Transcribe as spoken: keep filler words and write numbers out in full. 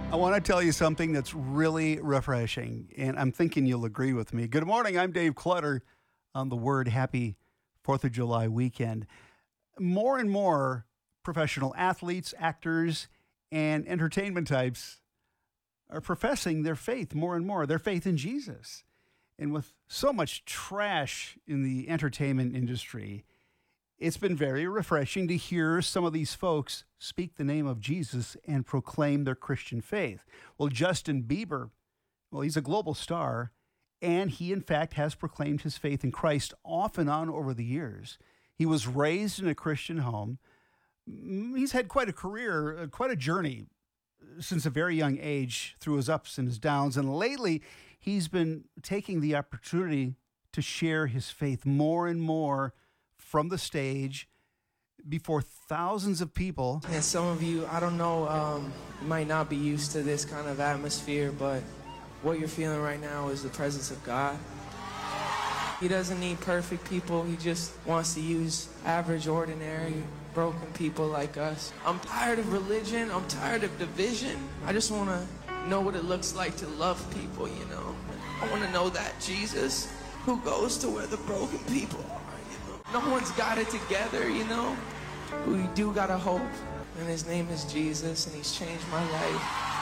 I want to tell you something that's really refreshing, and I'm thinking you'll agree with me. Good morning. I'm Dave Clutter on the Word. Happy fourth of July weekend. More and more professional athletes, actors, and entertainment types are professing their faith more and more, their faith in Jesus. And with so much trash in the entertainment industry, it's been very refreshing to hear some of these folks speak the name of Jesus and proclaim their Christian faith. Well, Justin Bieber, well, he's a global star, and he, in fact, has proclaimed his faith in Christ off and on over the years. He was raised in a Christian home. He's had quite a career, quite a journey since a very young age through his ups and his downs. And lately, he's been taking the opportunity to share his faith more and more from the stage before thousands of people. And some of you, I don't know, um, you might not be used to this kind of atmosphere, but what you're feeling right now is the presence of God. He doesn't need perfect people. He just wants to use average, ordinary, broken people like us. I'm tired of religion. I'm tired of division. I just want to know what it looks like to love people, you know. I want to know that Jesus who goes to where the broken people are. No one's got it together, you know. We do got a hope, and his name is Jesus, and he's changed my life.